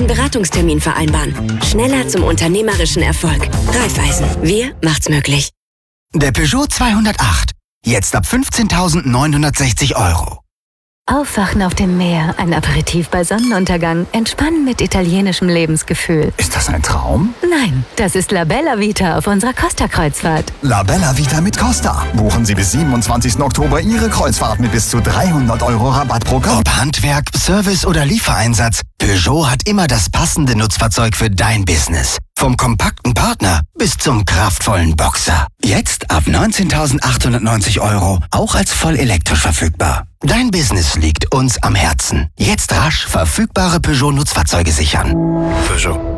kostenlosen Beratungstermin vereinbaren. Schneller zum unternehmerischen Erfolg. Raiffeisen. Wir macht's möglich. Der Peugeot 208. Jetzt ab 15.960 €. Aufwachen auf dem Meer, ein Aperitif bei Sonnenuntergang, entspannen mit italienischem Lebensgefühl. Ist das ein Traum? Nein, das ist La Bella Vita auf unserer Costa-Kreuzfahrt. La Bella Vita mit Costa. Buchen Sie bis 27. Oktober Ihre Kreuzfahrt mit bis zu 300 € Rabatt pro Kopf. Ob Handwerk, Service oder Liefereinsatz, Peugeot hat immer das passende Nutzfahrzeug für dein Business. Vom kompakten Partner bis zum kraftvollen Boxer. Jetzt ab 19.890 €, auch als voll elektrisch verfügbar. Dein Business liegt uns am Herzen. Jetzt rasch verfügbare Peugeot-Nutzfahrzeuge sichern. Peugeot.